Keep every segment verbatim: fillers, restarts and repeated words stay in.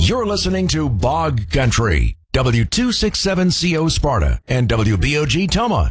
You're listening to Bog Country, W two sixty-seven C O Sparta and W B O G Toma.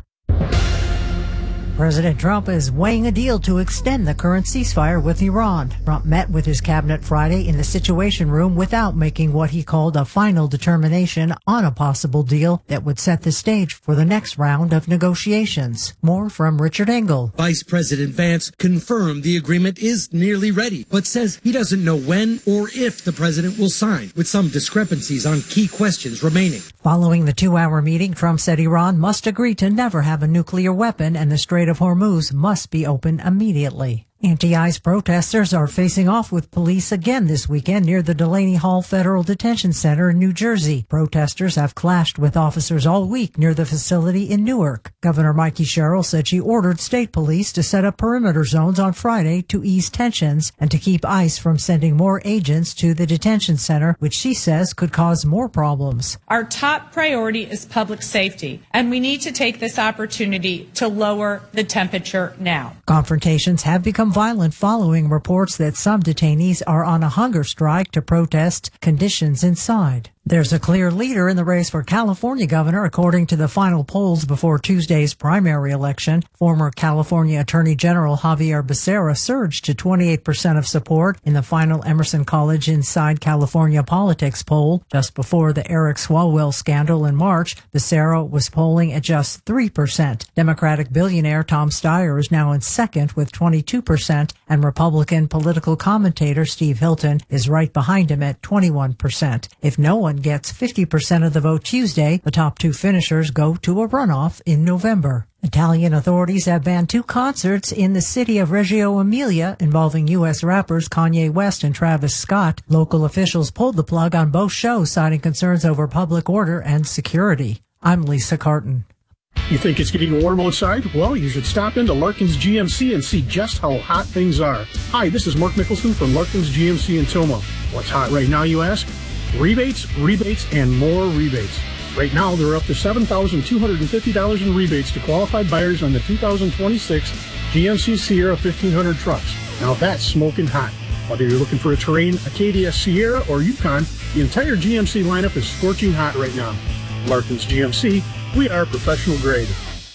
President Trump is weighing a deal to extend the current ceasefire with Iran. Trump met with his cabinet Friday in the Situation Room without making what he called a final determination on a possible deal that would set the stage for the next round of negotiations. More from Richard Engel. Vice President Vance confirmed the agreement is nearly ready, but says he doesn't know when or if the president will sign, with some discrepancies on key questions remaining. Following the two-hour meeting, Trump said Iran must agree to never have a nuclear weapon and the Strait of Hormuz must be open immediately. Anti-ICE protesters are facing off with police again this weekend near the Delaney Hall Federal Detention Center in New Jersey. Protesters have clashed with officers all week near the facility in Newark. Governor Mikey Sherrill said she ordered state police to set up perimeter zones on Friday to ease tensions and to keep ICE from sending more agents to the detention center, which she says could cause more problems. Our top priority is public safety, and we need to take this opportunity to lower the temperature now. Confrontations have become violent following reports that some detainees are on a hunger strike to protest conditions inside. There's a clear leader in the race for California governor, according to the final polls before Tuesday's primary election. Former California Attorney General Javier Becerra surged to twenty-eight percent of support in the final Emerson College Inside California Politics poll. Just before the Eric Swalwell scandal in March, Becerra was polling at just three percent. Democratic billionaire Tom Steyer is now in second with twenty-two percent, and Republican political commentator Steve Hilton is right behind him at twenty-one percent. If no one gets fifty percent of the vote Tuesday, the top two finishers go to a runoff in November. Italian authorities have banned two concerts in the city of Reggio Emilia involving U S rappers Kanye West and Travis Scott. Local officials pulled the plug on both shows, citing concerns over public order and security. I'm Lisa Carton. You think it's getting warm outside? Well, you should stop into Larkin's G M C and see just how hot things are. Hi, this is Mark Mickelson from Larkin's G M C in Toma. What's hot right now, you ask? Rebates, rebates, and more rebates. Right now, there are up to seven thousand two hundred fifty dollars in rebates to qualified buyers on the two thousand twenty-six G M C Sierra fifteen hundred trucks. Now that's smoking hot. Whether you're looking for a Terrain, Acadia, Sierra, or Yukon, the entire G M C lineup is scorching hot right now. Larkin's G M C, we are professional grade.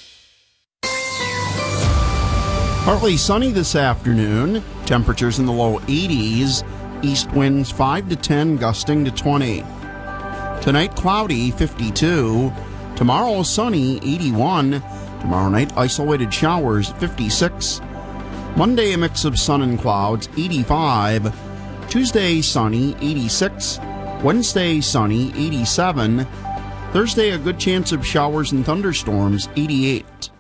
Partly sunny this afternoon. Temperatures in the low eighties. East winds five to ten, gusting to twenty. Tonight, cloudy, fifty-two. Tomorrow, sunny, eighty-one. Tomorrow night, isolated showers, fifty-six. Monday, a mix of sun and clouds, eighty-five. Tuesday, sunny, eighty-six. Wednesday, sunny, eighty-seven. Thursday, a good chance of showers and thunderstorms, eighty-eight.